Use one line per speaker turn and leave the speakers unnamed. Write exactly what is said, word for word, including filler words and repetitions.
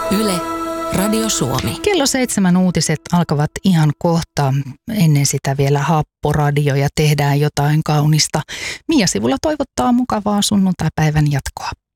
Yle, Radio Suomi.
Kello seitsemän uutiset alkavat ihan kohta. Ennen sitä vielä Happoradio ja tehdään jotain kaunista. Mia Sivula toivottaa mukavaa sunnuntaipäivän jatkoa.